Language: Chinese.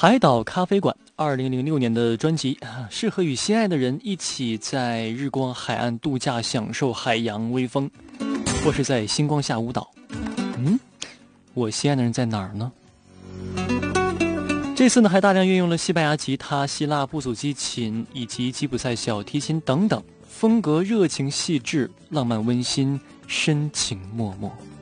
海岛咖啡馆2006年的专辑，适合与心爱的人一起在日光海岸度假，享受海洋微风，或是在星光下舞蹈。我心爱的人在哪儿呢？这次呢，还大量运用了西班牙吉他、希腊布祖基琴以及吉普赛小提琴等等，风格热情细致、浪漫温馨、深情脉脉。